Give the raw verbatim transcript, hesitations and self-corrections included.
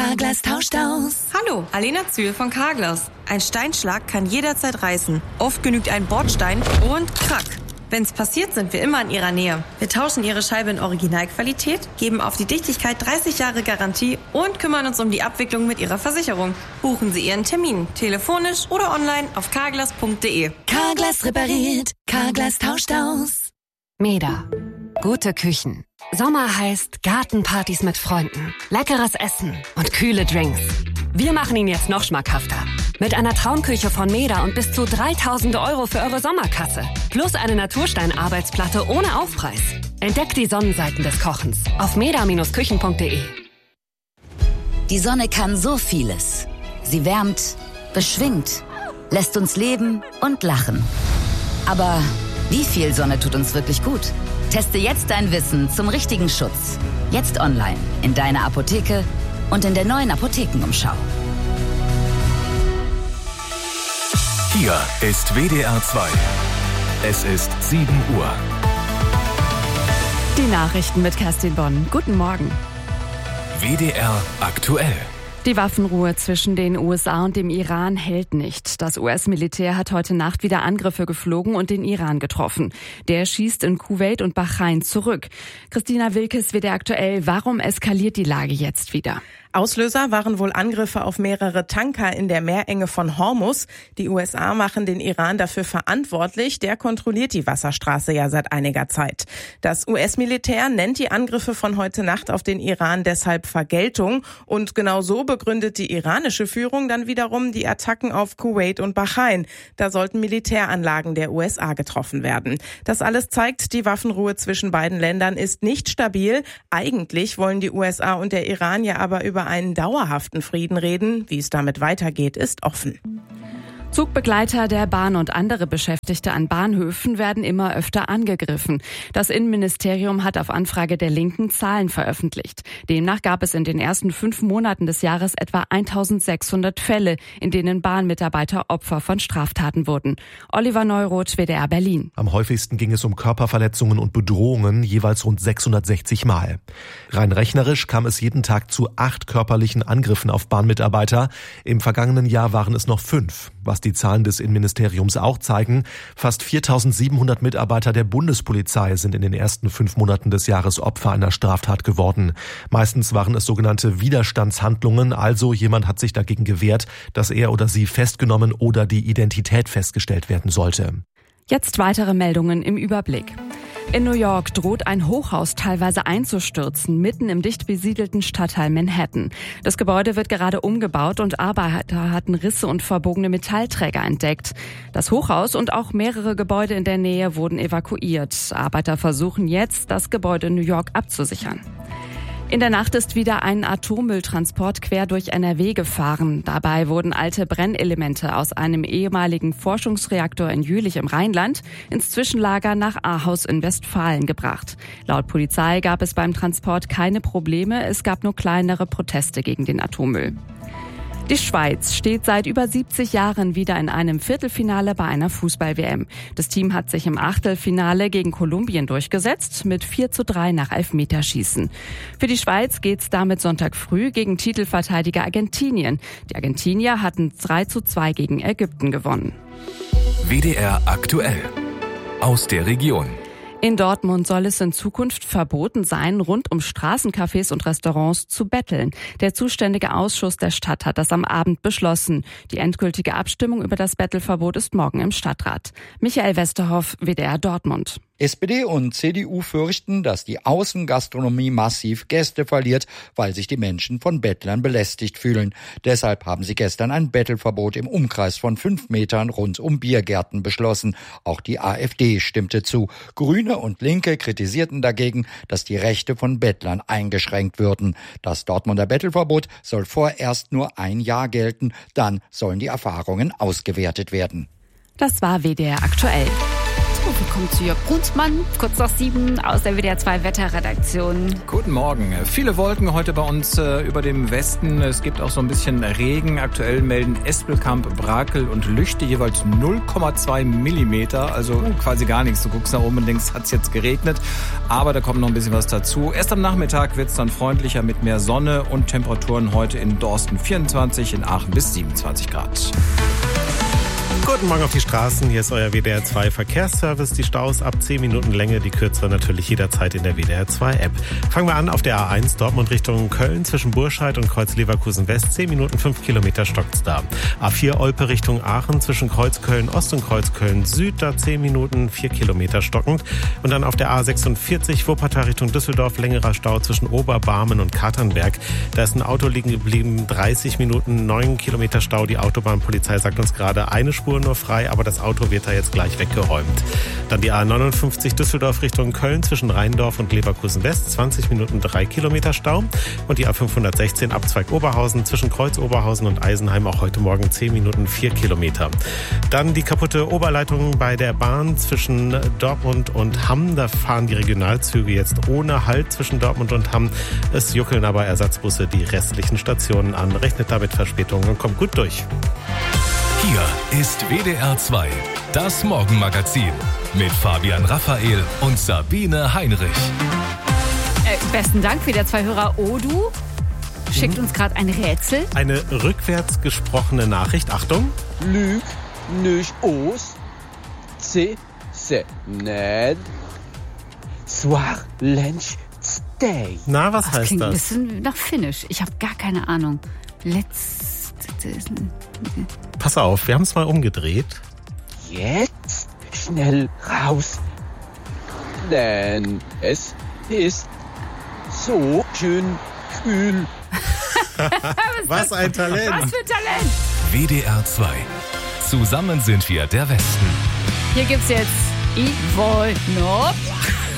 Carglass tauscht aus. Hallo, Alena Zühl von Carglass. Ein Steinschlag kann jederzeit reißen. Oft genügt ein Bordstein und krack. Wenn's passiert, sind wir immer in Ihrer Nähe. Wir tauschen Ihre Scheibe in Originalqualität, geben auf die Dichtigkeit dreißig Jahre Garantie und kümmern uns um die Abwicklung mit Ihrer Versicherung. Buchen Sie Ihren Termin, telefonisch oder online auf carglass punkt de. Carglass repariert, Carglass tauscht aus. Meda. Gute Küchen. Sommer heißt Gartenpartys mit Freunden, leckeres Essen und kühle Drinks. Wir machen ihn jetzt noch schmackhafter. Mit einer Traumküche von Meda und bis zu dreitausend Euro für eure Sommerkasse. Plus eine Naturstein-Arbeitsplatte ohne Aufpreis. Entdeckt die Sonnenseiten des Kochens auf meda Bindestrich küchen punkt de. Die Sonne kann so vieles. Sie wärmt, beschwingt, lässt uns leben und lachen. Aber wie viel Sonne tut uns wirklich gut? Teste jetzt dein Wissen zum richtigen Schutz. Jetzt online, in deiner Apotheke und in der neuen Apothekenumschau. Hier ist W D R zwei. Es ist sieben Uhr. Die Nachrichten mit Kerstin Bonn. Guten Morgen. W D R aktuell. Die Waffenruhe zwischen den U S A und dem Iran hält nicht. Das U S-Militär hat heute Nacht wieder Angriffe geflogen und den Iran getroffen. Der schießt in Kuwait und Bahrain zurück. Christina Wilkes, W D R aktuell. Warum eskaliert die Lage jetzt wieder? Auslöser waren wohl Angriffe auf mehrere Tanker in der Meerenge von Hormuz. Die U S A machen den Iran dafür verantwortlich. Der kontrolliert die Wasserstraße ja seit einiger Zeit. Das U S-Militär nennt die Angriffe von heute Nacht auf den Iran deshalb Vergeltung. Und genau so begründet die iranische Führung dann wiederum die Attacken auf Kuwait und Bahrain. Da sollten Militäranlagen der U S A getroffen werden. Das alles zeigt, die Waffenruhe zwischen beiden Ländern ist nicht stabil. Eigentlich wollen die U S A und der Iran ja aber über einen dauerhaften Frieden reden. Wie es damit weitergeht, ist offen. Zugbegleiter der Bahn und andere Beschäftigte an Bahnhöfen werden immer öfter angegriffen. Das Innenministerium hat auf Anfrage der Linken Zahlen veröffentlicht. Demnach gab es in den ersten fünf Monaten des Jahres etwa eintausendsechshundert Fälle, in denen Bahnmitarbeiter Opfer von Straftaten wurden. Oliver Neuroth, W D R Berlin. Am häufigsten ging es um Körperverletzungen und Bedrohungen, jeweils rund sechshundertsechzig Mal. Rein rechnerisch kam es jeden Tag zu acht körperlichen Angriffen auf Bahnmitarbeiter. Im vergangenen Jahr waren es noch fünf. Was die Zahlen des Innenministeriums auch zeigen, fast viertausendsiebenhundert Mitarbeiter der Bundespolizei sind in den ersten fünf Monaten des Jahres Opfer einer Straftat geworden. Meistens waren es sogenannte Widerstandshandlungen, also jemand hat sich dagegen gewehrt, dass er oder sie festgenommen oder die Identität festgestellt werden sollte. Jetzt weitere Meldungen im Überblick. In New York droht ein Hochhaus teilweise einzustürzen, mitten im dicht besiedelten Stadtteil Manhattan. Das Gebäude wird gerade umgebaut und Arbeiter hatten Risse und verbogene Metallträger entdeckt. Das Hochhaus und auch mehrere Gebäude in der Nähe wurden evakuiert. Arbeiter versuchen jetzt, das Gebäude in New York abzusichern. In der Nacht ist wieder ein Atommülltransport quer durch N R W gefahren. Dabei wurden alte Brennelemente aus einem ehemaligen Forschungsreaktor in Jülich im Rheinland ins Zwischenlager nach Ahaus in Westfalen gebracht. Laut Polizei gab es beim Transport keine Probleme, es gab nur kleinere Proteste gegen den Atommüll. Die Schweiz steht seit über siebzig Jahren wieder in einem Viertelfinale bei einer Fußball-W M. Das Team hat sich im Achtelfinale gegen Kolumbien durchgesetzt, mit vier zu drei nach Elfmeterschießen. Für die Schweiz geht's damit Sonntag früh gegen Titelverteidiger Argentinien. Die Argentinier hatten drei zu zwei gegen Ägypten gewonnen. W D R aktuell aus der Region. In Dortmund soll es in Zukunft verboten sein, rund um Straßencafés und Restaurants zu betteln. Der zuständige Ausschuss der Stadt hat das am Abend beschlossen. Die endgültige Abstimmung über das Bettelverbot ist morgen im Stadtrat. Michael Westerhoff, W D R Dortmund. S P D und C D U fürchten, dass die Außengastronomie massiv Gäste verliert, weil sich die Menschen von Bettlern belästigt fühlen. Deshalb haben sie gestern ein Bettelverbot im Umkreis von fünf Metern rund um Biergärten beschlossen. Auch die AfD stimmte zu. Grüne und Linke kritisierten dagegen, dass die Rechte von Bettlern eingeschränkt würden. Das Dortmunder Bettelverbot soll vorerst nur ein Jahr gelten, dann sollen die Erfahrungen ausgewertet werden. Das war W D R aktuell. So, willkommen zu Jörg Brunsmann, kurz nach sieben aus der W D R zwei Wetterredaktion. Guten Morgen. Viele Wolken heute bei uns äh, über dem Westen. Es gibt auch so ein bisschen Regen. Aktuell melden Espelkamp, Brakel und Lüchte jeweils null Komma zwei Millimeter. Also quasi gar nichts. Du guckst nach oben und denkst, hat's jetzt geregnet. Aber da kommt noch ein bisschen was dazu. Erst am Nachmittag wird's dann freundlicher mit mehr Sonne und Temperaturen heute in Dorsten vierundzwanzig, in Aachen bis siebenundzwanzig Grad. Guten Morgen auf die Straßen, hier ist euer W D R zwei Verkehrsservice. Die Staus ab zehn Minuten Länge, die kürzere natürlich jederzeit in der W D R zwei App. Fangen wir an auf der A eins Dortmund Richtung Köln zwischen Burscheid und Kreuz Leverkusen West. zehn Minuten, fünf Kilometer stockt's da. A vier Olpe Richtung Aachen zwischen Kreuz Köln Ost und Kreuz Köln Süd, da zehn Minuten, vier Kilometer stockend. Und dann auf der A sechsundvierzig Wuppertal Richtung Düsseldorf längerer Stau zwischen Oberbarmen und Katernberg. Da ist ein Auto liegen geblieben, dreißig Minuten, neun Kilometer Stau. Die Autobahnpolizei sagt uns gerade eine Spur nur frei, aber das Auto wird da jetzt gleich weggeräumt. Dann die A neunundfünfzig Düsseldorf Richtung Köln zwischen Rheindorf und Leverkusen West, zwanzig Minuten, drei Kilometer Stau. Und die A fünfhundertsechzehn Abzweig Oberhausen zwischen Kreuz Oberhausen und Eisenheim auch heute Morgen zehn Minuten, vier Kilometer. Dann die kaputte Oberleitung bei der Bahn zwischen Dortmund und Hamm. Da fahren die Regionalzüge jetzt ohne Halt zwischen Dortmund und Hamm. Es juckeln aber Ersatzbusse die restlichen Stationen an. Rechnet damit Verspätungen und kommt gut durch. Hier ist W D R zwei, das Morgenmagazin mit Fabian Raphael und Sabine Heinrich. Äh, besten Dank, W D R zwei Hörer Odu schickt uns gerade ein Rätsel. Eine rückwärts gesprochene Nachricht. Achtung. Lüg nicht aus. C. Se ned. Soir lunch stay. Na, was das heißt klingt das? Ein bisschen nach Finnisch. Ich habe gar keine Ahnung. Let's... Pass auf, wir haben es mal umgedreht. Jetzt schnell raus. Denn es ist so schön kühl. Was ein Talent. Was für Talent. W D R zwei. Zusammen sind wir der Westen. Hier gibt's jetzt Ivol Nob.